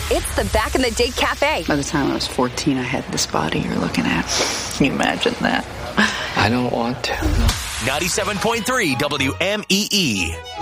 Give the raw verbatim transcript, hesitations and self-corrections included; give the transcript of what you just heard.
It's the Back in the Day Cafe. By the time I was fourteen, I had this body you're looking at. Can you imagine that? I don't want to. ninety-seven point three W M E E.